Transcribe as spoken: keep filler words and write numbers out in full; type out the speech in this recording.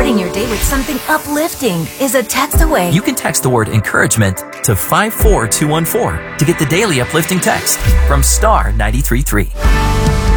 starting your day with something uplifting is a text away. You can text the word encouragement to five four two one four to get the daily uplifting text from Star ninety-three point three.